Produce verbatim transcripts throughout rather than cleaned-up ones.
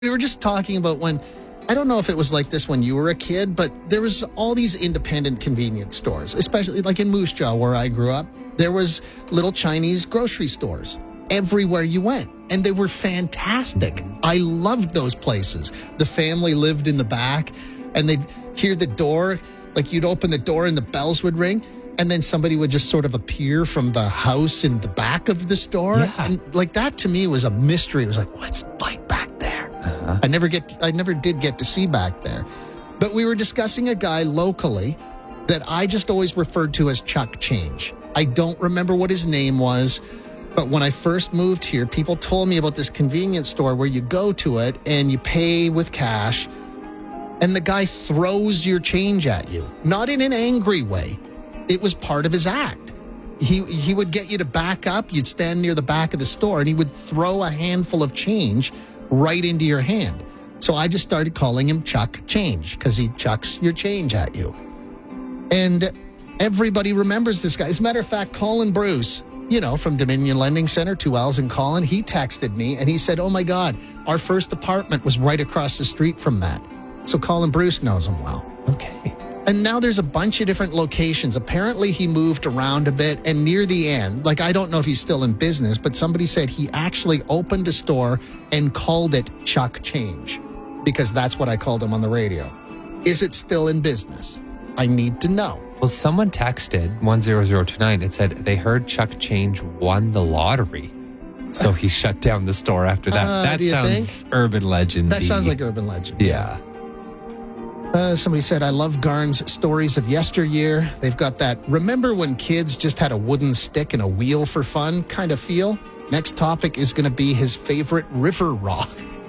We were just talking about when, I don't know if it was like this when you were a kid, but there was all these independent convenience stores, especially like in Moose Jaw where I grew up. There was little Chinese grocery stores everywhere you went, and they were fantastic. I loved those places. The family lived in the back, and they'd hear the door, like you'd open the door and the bells would ring, and then somebody would just sort of appear from the house in the back of the store. Yeah. And like that to me was a mystery. It was like, what's it like back there? Uh-huh. I never get, I never did get to see back there. But we were discussing a guy locally that I just always referred to as Chuck Change. I don't remember what his name was, but when I first moved here, people told me about this convenience store where you go to it and you pay with cash, and the guy throws your change at you. Not in an angry way. It was part of his act. He he would get you to back up. You'd stand near the back of the store, and he would throw a handful of change right into your hand. So I just started calling him Chuck Change because he chucks your change at you. And everybody remembers this guy. As a matter of fact, Colin Bruce, you know, from Dominion Lending Center, two L's in Colin, he texted me and he said, oh my God, our first apartment was right across the street from that. So Colin Bruce knows him well. Okay. And now there's a bunch of different locations. Apparently he moved around a bit, and near the end, like I don't know if he's still in business, but somebody said he actually opened a store and called it Chuck Change because that's what I called him on the radio. Is it still in business? I need to know. Well, someone texted one zero zero two nine and said they heard Chuck Change won the lottery. So he shut down the store after that. Uh, that do you sounds urban legend. That sounds like urban legend. Yeah. Uh, somebody said, I love Garn's stories of yesteryear. They've got that, remember when kids just had a wooden stick and a wheel for fun kind of feel? Next topic is going to be his favorite river rock.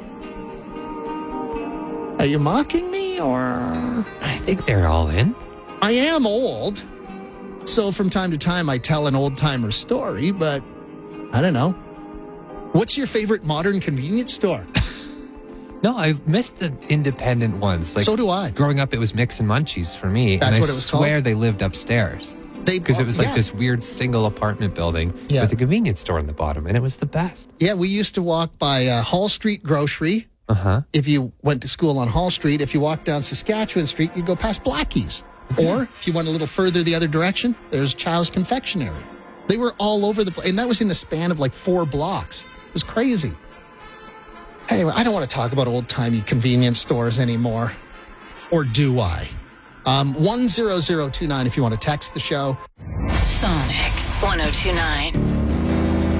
Are you mocking me, or? I think they're all in. I am old. So from time to time, I tell an old-timer story, but I don't know. What's your favorite modern convenience store? No, I've missed the independent ones. Like, So do I. Growing up, it was Mix and Munchies for me. That's and what I it was swear called? they lived upstairs. They Because it was like yeah. this weird single apartment building Yeah. with a convenience store in the bottom, and it was the best. Yeah, we used to walk by uh, Hall Street Grocery. Uh-huh. If you went to school on Hall Street, if you walked down Saskatchewan Street, you'd go past Blackie's. Or if you went a little further the other direction, there's Chow's Confectionery. They were all over the place, and that was in the span of like four blocks. It was crazy. Anyway, I don't want to talk about old-timey convenience stores anymore. Or do I? Um, one zero zero two nine if you want to text the show. Sonic one oh two nine.